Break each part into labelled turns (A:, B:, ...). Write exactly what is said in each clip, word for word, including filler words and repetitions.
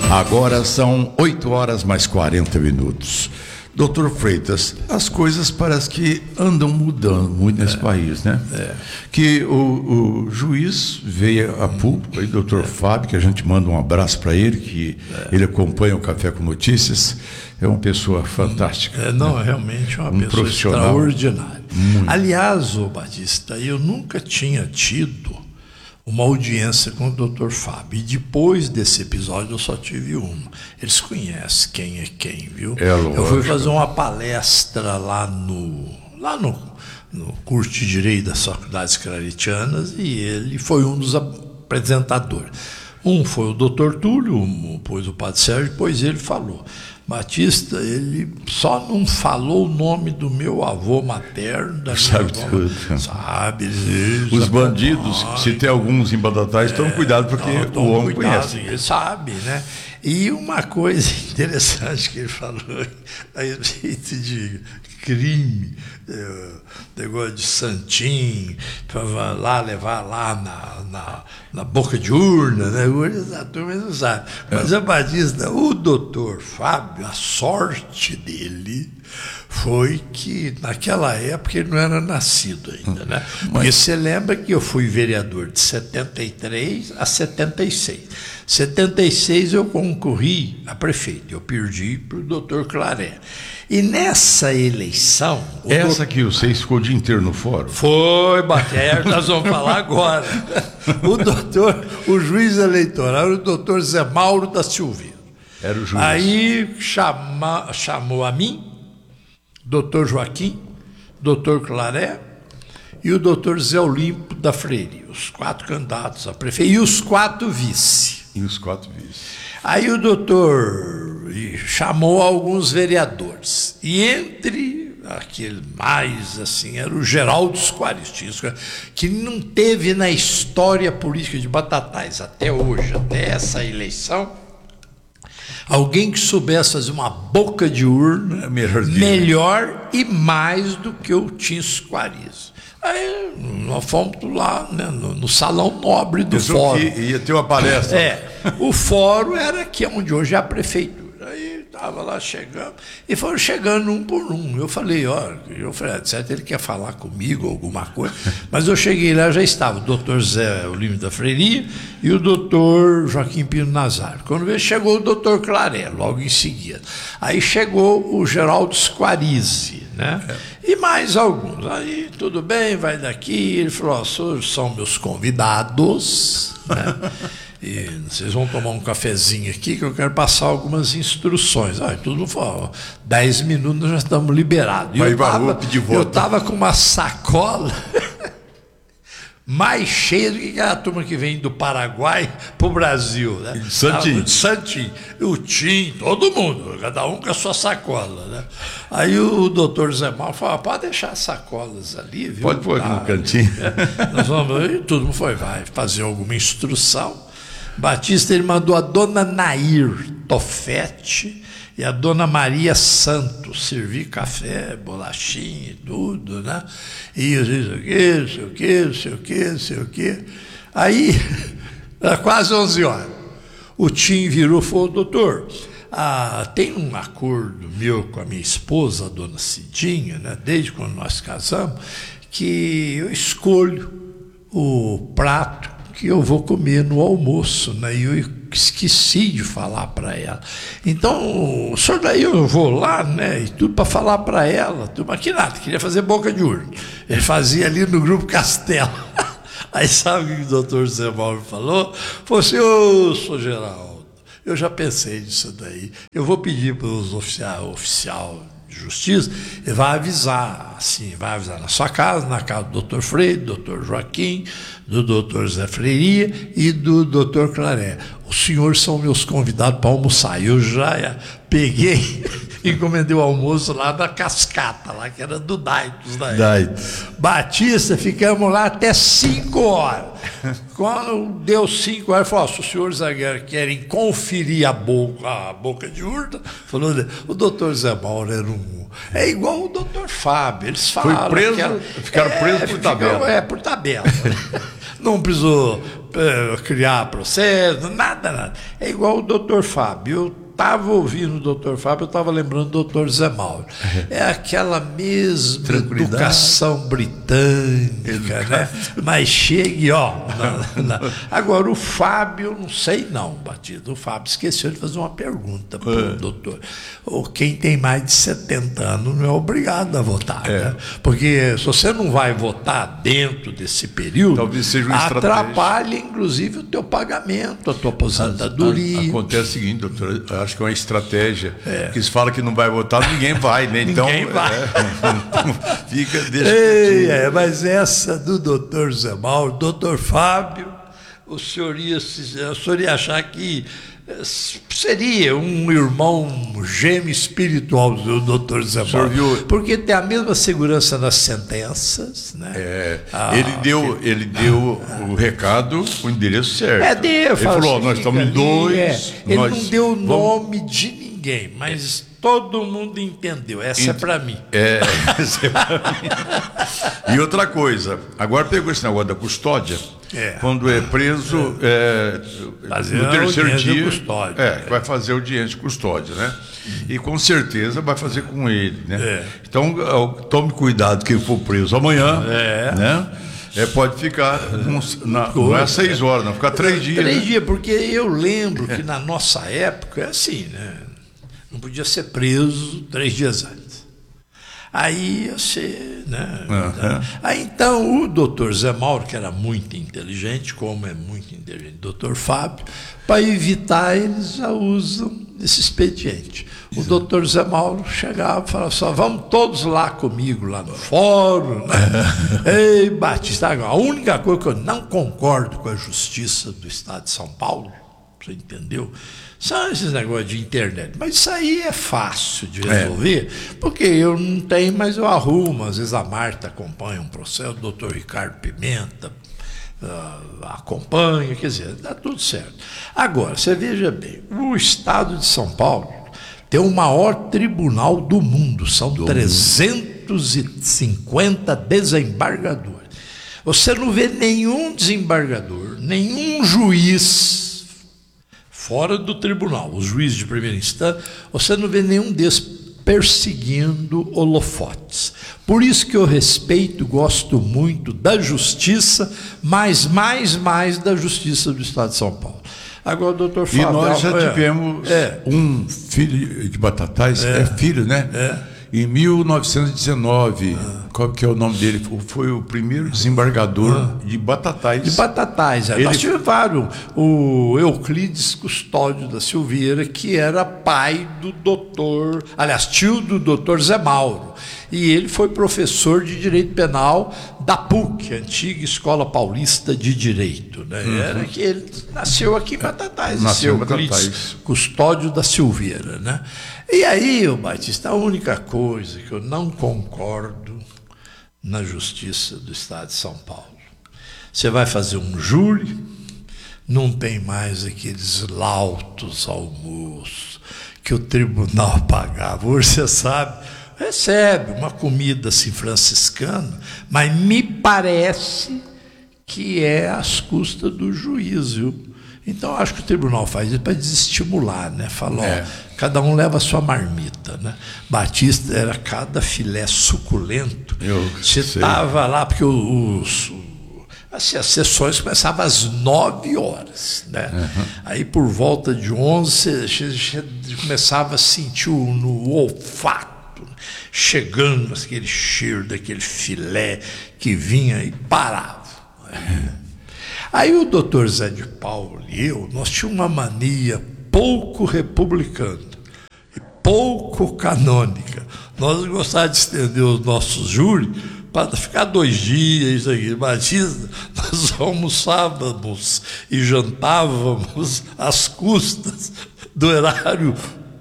A: Agora são oito horas mais quarenta minutos. Doutor Freitas, as coisas parece que andam mudando muito nesse é, país, né? É. Que o, o juiz veio a público, aí, doutor é. Fábio, que a gente manda um abraço para ele, que é. ele acompanha o Café com Notícias, é uma pessoa fantástica.
B: É, não, né? Realmente é uma um pessoa profissional extraordinária. Muito. Aliás, ô Batista, eu nunca tinha tido uma audiência com o doutor Fábio. E depois desse episódio eu só tive uma. Eles conhecem quem é quem, viu?
A: É lógico.
B: Eu fui fazer uma palestra lá no, lá no, no curso de Direito das Faculdades Claretianas e ele foi um dos apresentadores. Um foi o doutor Túlio, depois o padre Sérgio, depois ele falou. Batista, ele só não falou o nome do meu avô materno. Da
A: sabe
B: minha
A: tudo.
B: Avó, sabe. Eles
A: Os bandidos, se tem alguns em Batatais, estão é, cuidado porque não, o homem
B: cuidado,
A: conhece.
B: Ele sabe, né? E uma coisa interessante que ele falou a respeito de crime, é, negócio de santinho, para lá levar lá na, na, na boca de urna, né? Hoje a turma não sabe. Mas a Batista, o doutor Fábio, a sorte dele foi que naquela época ele não era nascido ainda, né? Porque você lembra que eu fui vereador de setenta e três a setenta e seis. setenta e seis eu concorri a prefeito, eu perdi para o doutor Claré. E nessa eleição...
A: Essa
B: doutor...
A: que você ficou o dia inteiro no fórum?
B: Foi, Bater, nós vamos falar agora. O doutor, o juiz eleitoral era o doutor Zé Mauro da Silveira.
A: Era o juiz.
B: Aí chama, chamou a mim, doutor Joaquim, doutor Claré e o doutor Zé Olimpo da Freire, os quatro candidatos a prefeito, e os quatro vice.
A: E os quatro vice.
B: Aí o doutor chamou alguns vereadores, e entre aquele mais assim, era o Geraldo Soares, que não teve na história política de Batatais até hoje, até essa eleição, alguém que soubesse fazer uma boca de urna é melhor, melhor e mais do que o Tim Soares. Aí nós fomos lá, né, no, no Salão Nobre do
A: Pensou
B: Fórum.
A: Que ia ter uma palestra.
B: É, o fórum era aqui onde hoje é a prefeitura. Aí estava lá chegando, e foram chegando um por um. Eu falei, ó, eu falei, certo, ele quer falar comigo alguma coisa, mas eu cheguei lá, já estava o doutor Zé Olimpo da Freiria e o doutor Joaquim Pino Nazário. Quando veio, chegou o doutor Claré, logo em seguida. Aí chegou o Geraldo Squarize, né? É. E mais alguns. Aí, tudo bem, vai daqui. Ele falou, ó, são meus convidados, né? E vocês vão tomar um cafezinho aqui que eu quero passar algumas instruções. Ah, tudo foi, dez minutos nós já estamos liberados. E eu estava com uma sacola mais cheia do que aquela turma que vem do Paraguai para o Brasil, né?
A: Santinho.
B: Santinho, o Tim, todo mundo, cada um com a sua sacola, né? Aí o doutor Zé Mauro falou, pode deixar as sacolas ali, viu?
A: Pode pôr aqui no cantinho.
B: É, nós vamos, e todo mundo foi, vai fazer alguma instrução. Batista, ele mandou a dona Nair Tofete e a dona Maria Santos servir café, bolachinha e tudo, né? E eu disse, não sei o quê, não sei o quê, não sei o quê. Aí, era quase onze horas. O Tim virou e falou, doutor, ah, tem um acordo meu com a minha esposa, a dona Cidinha, né? Desde quando nós casamos, que eu escolho o prato que eu vou comer no almoço, né? E eu esqueci de falar para ela. Então, o senhor daí eu vou lá, né? E tudo para falar para ela, tudo, mas que nada, queria fazer boca de urna. Ele fazia ali no Grupo Castelo. Aí sabe o que o doutor Zé Mauro falou? Falou assim, ô, senhor Geraldo, eu já pensei nisso daí. Eu vou pedir para os oficial, oficial de justiça, ele vai avisar, assim, vai avisar na sua casa, na casa do doutor Freire, do doutor Joaquim, do doutor Zé Freiria e do doutor Claré. Os senhores são meus convidados para almoçar. Eu já peguei e encomendei o almoço lá da Cascata, lá que era do Daitos.
A: Daitos.
B: Batista, ficamos lá até cinco horas. Quando deu cinco horas, falou, se os senhores querem conferir a boca, a boca de urna, falou, o doutor Zé Mauro era um... É igual o doutor Fábio, eles falam...
A: Foi preso,
B: era,
A: ficaram
B: é,
A: presos por tabela.
B: É, por tabela. Não precisou é, criar processo, nada, nada. É igual o doutor Fábio. Eu estava ouvindo o doutor Fábio, eu estava lembrando do doutor Zé Mauro. É aquela mesma educação britânica, né? Mas chegue, ó. Na, na. Agora, o Fábio, não sei não, Batista. O Fábio esqueceu de fazer uma pergunta para o é. doutor. Quem tem mais de setenta anos não é obrigado a votar, é. né? Porque se você não vai votar dentro desse período,
A: talvez seja uma
B: atrapalha, inclusive, o teu pagamento, a tua aposentadoria.
A: Acontece o seguinte, doutor, acho que é uma estratégia, é. que se fala que não vai votar, ninguém vai, né? Então,
B: ninguém vai.
A: É, fica, deixa
B: Ei, é, mas essa do doutor Zé Mauro, doutor Fábio, o senhor ia, o senhor ia achar que seria um irmão gêmeo espiritual do doutor Zé Mauro, porque tem a mesma segurança nas sentenças, né?
A: É, ah, ele deu, que... ele deu ah, o recado, o endereço certo.
B: É, deu,
A: ele falou, assim, nós estamos em dois.
B: É. Ele
A: nós
B: não deu o
A: vamos...
B: nome de ninguém, mas todo mundo entendeu. Essa Ent... é para mim.
A: É, essa é para mim. E outra coisa, agora pegou esse negócio da custódia. É. Quando é preso, é, no terceiro dia,
B: custódia,
A: é, é. vai fazer audiência de custódia, né? E com certeza vai fazer com ele, né? É. Então, tome cuidado quem for preso amanhã, é. né? É, pode ficar, uns, na, não é seis horas, não, ficar três dias.
B: Três
A: né?
B: dias, porque eu lembro que na nossa época é assim, né? Não podia ser preso três dias antes. Aí você, né? Uhum. Aí então o doutor Zé Mauro, que era muito inteligente, como é muito inteligente o doutor Fábio, para evitar, eles já usam esse expediente. O doutor Zé Mauro chegava e falava só, vamos todos lá comigo, lá no fórum. Né? Ei, Batista, a única coisa que eu não concordo com a justiça do Estado de São Paulo, você entendeu? São esses negócios de internet. Mas isso aí é fácil de resolver, é. porque eu não tenho, mas eu arrumo. Às vezes a Marta acompanha um processo, o doutor Ricardo Pimenta uh, acompanha, quer dizer, dá tudo certo. Agora, você veja bem, o Estado de São Paulo tem o maior tribunal do mundo, são do trezentos e cinquenta mundo. Desembargadores. Você não vê nenhum desembargador, nenhum juiz fora do tribunal, os juízes de primeira instância, você não vê nenhum desses perseguindo holofotes. Por isso que eu respeito, gosto muito da justiça, mas mais, mais da justiça do Estado de São Paulo. Agora, doutor Fábio...
A: E nós já é, tivemos é, um filho de Batatais, é, é filho, né? É. Em mil novecentos e dezenove, ah. qual que é o nome dele? Foi o primeiro desembargador ah. de Batatais.
B: De Batatais, é. Ele... Nós tivemos o Euclides Custódio da Silveira, que era pai do doutor, aliás, tio do doutor Zé Mauro. E ele foi professor de Direito Penal da P U C, antiga Escola Paulista de Direito. Né? Uhum. Era que ele nasceu aqui em Batatais, nasceu em Batatais. Custódio da Silveira. Né? E aí, ô Batista, a única coisa que eu não concordo na Justiça do Estado de São Paulo, você vai fazer um júri, não tem mais aqueles lautos almoços que o tribunal pagava. Hoje você sabe, recebe uma comida assim franciscana, mas me parece que é às custas do juiz, viu? Então, acho que o tribunal faz isso para desestimular, né? Fala, é. ó, cada um leva a sua marmita, né? Batista era cada filé suculento. Eu Você estava lá, porque os, assim, as sessões começavam às nove horas, né? Uhum. Aí, por volta de onze, você começava a sentir no olfato, chegando aquele cheiro daquele filé que vinha e parava. Né? Aí o doutor Zé de Paulo e eu, nós tínhamos uma mania pouco republicana e pouco canônica. Nós gostávamos de estender os nossos júris para ficar dois dias, isso aqui. Imagina, nós almoçávamos e jantávamos às custas do erário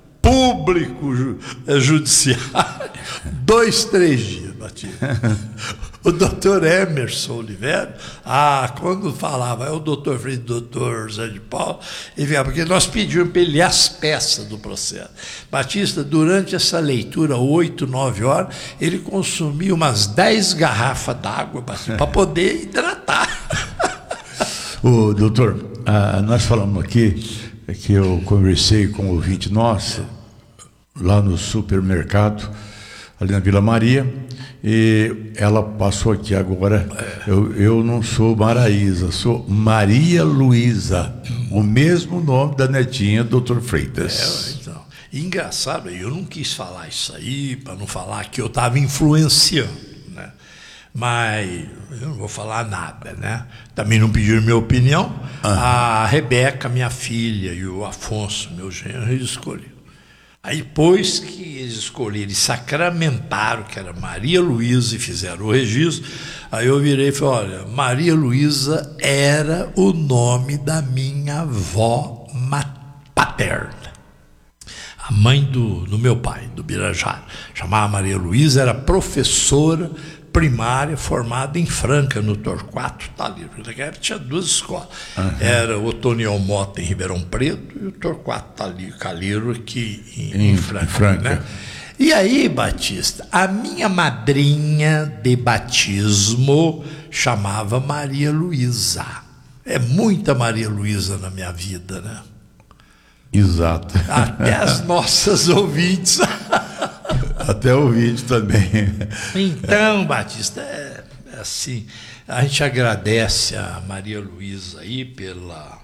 B: público judiciário, dois, três dias, Batista. O doutor Emerson Oliveira, ah, quando falava, é o doutor Freire, doutor Zé de Paulo, e vinha, porque nós pedíamos para ele ler as peças do processo. Batista, durante essa leitura, oito, nove horas, ele consumia umas dez garrafas d'água para poder hidratar.
A: O doutor, ah, nós falamos aqui que eu conversei com um ouvinte nosso lá no supermercado, ali na Vila Maria, e ela passou aqui agora. É. Eu, eu não sou Maraísa, sou Maria Luísa, o mesmo nome da netinha do doutor Freitas.
B: É, então. Engraçado, eu não quis falar isso aí, para não falar que eu estava influenciando, né? Mas eu não vou falar nada, né? Também não pediram minha opinião. Uhum. A Rebeca, minha filha, e o Afonso, meu genro, eles escolheram. Aí depois que eles escolheram, eles sacramentaram que era Maria Luísa e fizeram o registro, aí eu virei e falei, olha, Maria Luísa era o nome da minha avó paterna, a mãe do, do meu pai, do Birajara. Chamava Maria Luísa, era professora primária formada em Franca, no Torquato Taliro. Naquela época tinha duas escolas. Uhum. Era o Otoniel Mota em Ribeirão Preto e o Torquato Taliro aqui em, em, em Franca. Em Franca. Né? E aí, Batista, a minha madrinha de batismo chamava Maria Luísa. É muita Maria Luísa na minha vida, né?
A: Exato.
B: Até as nossas ouvintes.
A: Até o vídeo também.
B: Então, Batista, é, é assim, a gente agradece a Maria Luísa aí pela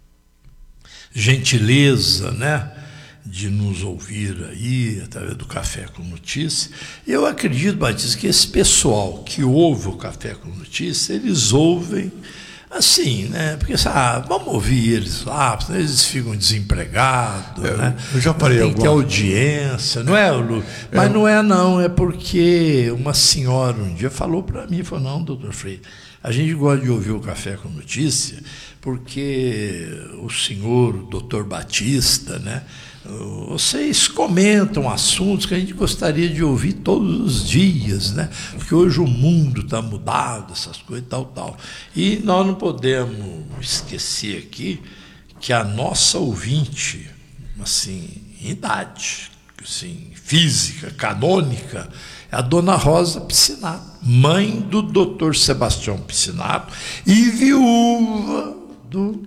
B: gentileza, né, de nos ouvir aí, através do Café com Notícia. Eu acredito, Batista, que esse pessoal que ouve o Café com Notícia, eles ouvem assim, né? Porque, sabe, vamos ouvir eles lá, senão eles ficam desempregados, é, né?
A: Eu já parei
B: Tem
A: alguma...
B: que ter audiência, não é, Lu? Mas é. não é não, é porque uma senhora um dia falou para mim, falou, não, doutor Freire, a gente gosta de ouvir o Café com Notícia porque o senhor, o doutor Batista, né? Vocês comentam assuntos que a gente gostaria de ouvir todos os dias, né? Porque hoje o mundo está mudado, essas coisas e tal, tal. E nós não podemos esquecer aqui que a nossa ouvinte, assim, em idade, assim, física, canônica, é a dona Rosa Piscinato, mãe do doutor Sebastião Piscinato e viúva do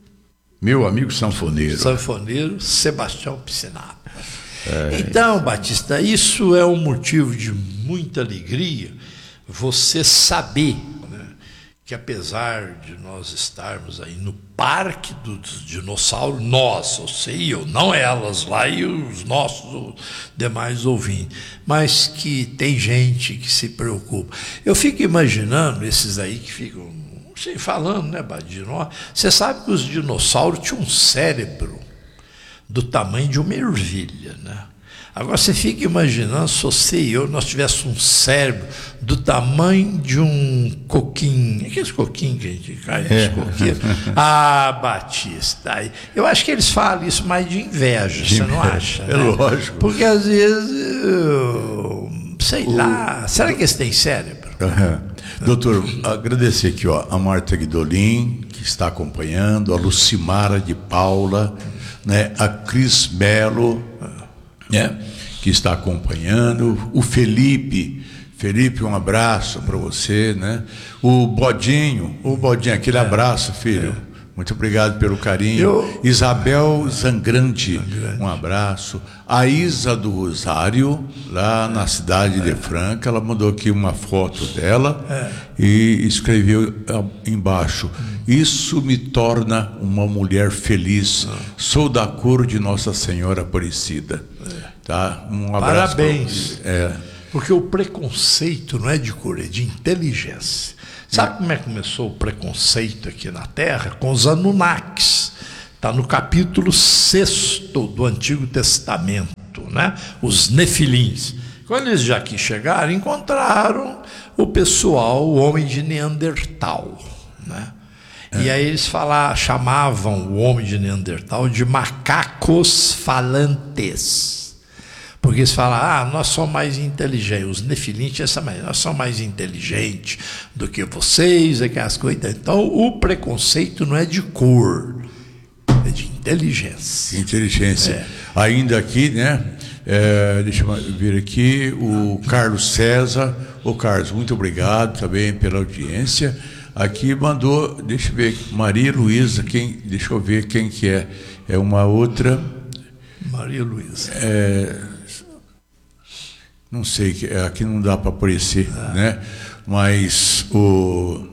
A: meu amigo sanfoneiro.
B: Sanfoneiro Sebastião Piscinato. É. Então, Batista, isso é um motivo de muita alegria, você saber, né, que apesar de nós estarmos aí no Parque dos Dinossauros, nós, você e eu, não elas lá e os nossos os demais ouvintes, mas que tem gente que se preocupa. Eu fico imaginando esses aí que ficam Sim, falando, né, Badino? Você sabe que os dinossauros tinham um cérebro do tamanho de uma ervilha, né? Agora você fica imaginando se você e eu nós tivéssemos um cérebro do tamanho de um coquinho, aqueles coquinhos que a gente cai, é. coquinhos. Ah, Batista, eu acho que eles falam isso mais de inveja, de você inveja. Não acha?
A: É, né? Lógico.
B: Porque às vezes, eu, sei o... lá, será que eles têm cérebro?
A: Uhum. Doutor, agradecer aqui, ó, a Marta Guidolin, que está acompanhando, a Lucimara de Paula, né, a Cris Melo, né, que está acompanhando, o Felipe, Felipe, um abraço para você, né, o Bodinho, o Bodinho, aquele é, abraço, filho. É. Muito obrigado pelo carinho. Eu... Isabel Zangrande, Zangrande, um abraço. A Isa do Rosário, lá na cidade é. de Franca, ela mandou aqui uma foto dela é. e escreveu embaixo: isso me torna uma mulher feliz. Ah. Sou da cor de Nossa Senhora Aparecida. É. Tá? Um abraço.
B: Parabéns.
A: É.
B: Porque o preconceito não é de cor, é de inteligência. Sabe como é que começou o preconceito aqui na Terra? Com os Anunnakis. Está no capítulo sexto do Antigo Testamento, né? Os Nefilins. Quando eles já aqui chegaram, encontraram o pessoal, o homem de Neandertal, né? É. E aí eles falavam, chamavam o homem de Neandertal de macacos falantes. Porque eles falam, ah, nós somos mais inteligentes, os nefilins, essa maneira, nós somos mais inteligentes do que vocês, aquelas coisas. Então, o preconceito não é de cor, é de inteligência.
A: Inteligência.
B: É.
A: Ainda aqui, né? É, deixa eu ver aqui, o Carlos César. Ô, Carlos, muito obrigado também pela audiência. Aqui mandou, deixa eu ver, Maria Luísa, quem, deixa eu ver quem que é. É uma outra.
B: Maria Luísa.
A: É, não sei, aqui não dá para aparecer, ah. né? Mas o,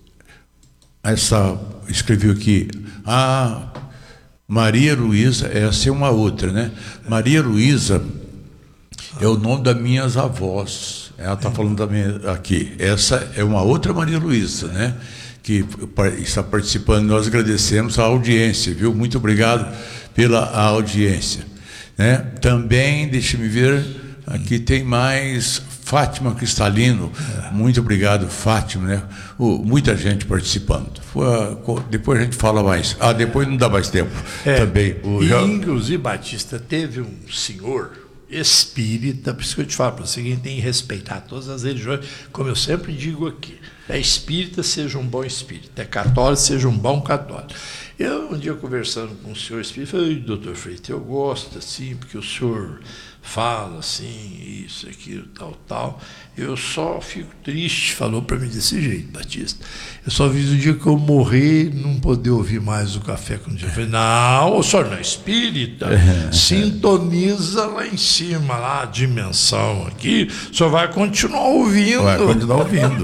A: essa escreveu aqui, ah, Maria Luísa, essa é uma outra, né? Maria Luísa é o nome das minhas avós. Ela está falando da minha, aqui. Essa é uma outra Maria Luísa, né? Que está participando. Nós agradecemos a audiência, viu? Muito obrigado pela audiência, né? Também, deixe-me ver, aqui tem mais Fátima Cristalino. Muito obrigado, Fátima, né? Uh, muita gente participando. Foi, depois a gente fala mais. Ah, depois não dá mais tempo.
B: É,
A: também. O,
B: e,
A: já...
B: inclusive, Batista, teve um senhor espírita, por isso que eu te falo para você, que a gente tem que respeitar todas as religiões, como eu sempre digo aqui. É espírita, seja um bom espírita. É católico, seja um bom católico. Eu, um dia, conversando com o senhor espírita, falei, doutor Freitas, eu gosto assim, porque o senhor fala assim, isso, aquilo, tal, tal. Eu só fico triste, falou para mim desse jeito, Batista. Eu só vi o dia que eu morrer, não poder ouvir mais o café com o dia. Eu falei, não, o senhor não é espírita, sintoniza lá em cima, lá a dimensão aqui, o senhor vai continuar ouvindo.
A: Vai continuar ouvindo.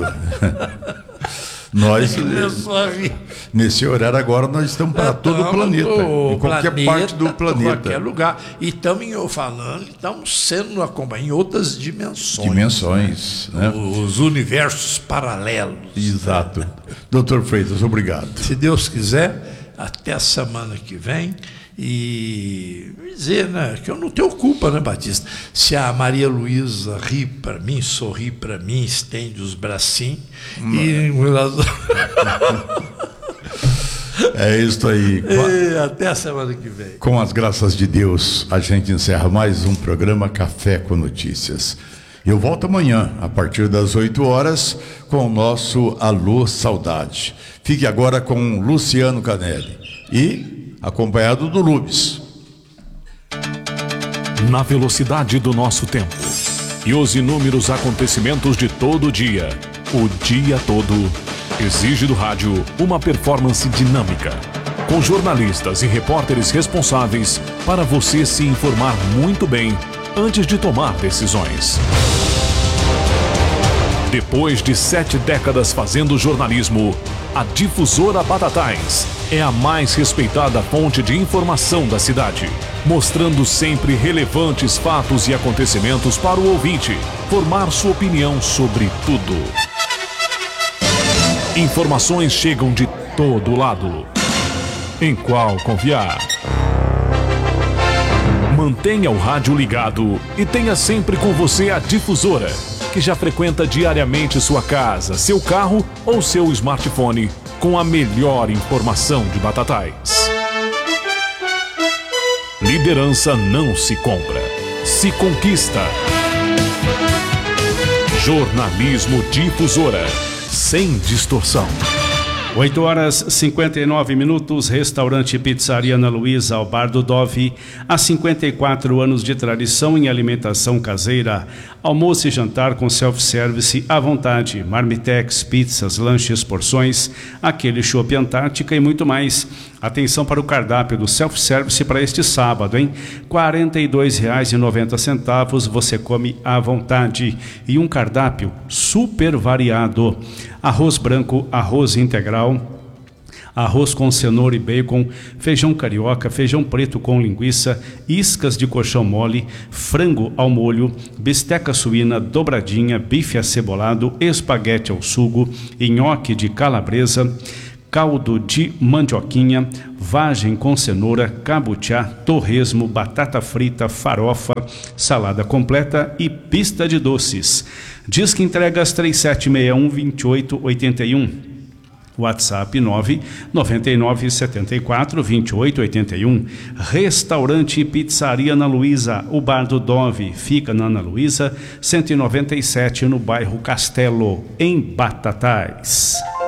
A: Nós, nesse horário agora, nós estamos para todo o planeta, em qualquer planeta, parte do planeta.
B: Em qualquer lugar. E estamos falando, estamos sendo acompanhados em outras dimensões.
A: Dimensões.
B: Né?
A: Né?
B: Os universos paralelos.
A: Exato. Né? doutor Freitas, obrigado.
B: Se Deus quiser, até a semana que vem. E dizer, né, que eu não tenho culpa, né, Batista? Se a Maria Luísa ri para mim, sorri para mim, estende os bracinhos hum. e...
A: É isso aí.
B: E até a semana que vem.
A: Com as graças de Deus, a gente encerra mais um programa Café com Notícias. Eu volto amanhã, a partir das oito horas, com o nosso Alô Saudade. Fique agora com Luciano Canelli e... acompanhado do Lubes.
C: Na velocidade do nosso tempo e os inúmeros acontecimentos de todo dia, o dia todo, exige do rádio uma performance dinâmica, com jornalistas e repórteres responsáveis para você se informar muito bem antes de tomar decisões. Depois de sete décadas fazendo jornalismo, a Difusora Batatais é a mais respeitada fonte de informação da cidade, mostrando sempre relevantes fatos e acontecimentos para o ouvinte formar sua opinião sobre tudo. Informações chegam de todo lado. Em qual confiar? Mantenha o rádio ligado e tenha sempre com você a Difusora, que já frequenta diariamente sua casa, seu carro ou seu smartphone com a melhor informação de Batatais. Liderança não se compra, se conquista. Jornalismo Difusora, sem distorção.
D: oito horas e cinquenta e nove minutos, restaurante Pizzaria Ana Luísa, ao Bar do Dove, há cinquenta e quatro anos de tradição em alimentação caseira, almoço e jantar com self-service à vontade, marmitex, pizzas, lanches, porções, aquele chopp Antártica e muito mais. Atenção para o cardápio do self-service para este sábado, hein? quarenta e dois reais e noventa centavos, você come à vontade. E um cardápio super variado. Arroz branco, arroz integral, arroz com cenoura e bacon, feijão carioca, feijão preto com linguiça, iscas de colchão mole, frango ao molho, bisteca suína dobradinha, bife acebolado, espaguete ao sugo, nhoque de calabresa, caldo de mandioquinha, vagem com cenoura, cabutiá, torresmo, batata frita, farofa, salada completa e pista de doces. Diz que entregas três sete seis um, dois oito oito um. WhatsApp nove nove nove sete quatro dois oito oito um. Restaurante e Pizzaria Ana Luísa, o Bar do Dove, fica na Ana Luísa, cento e noventa e sete, no bairro Castelo, em Batatais.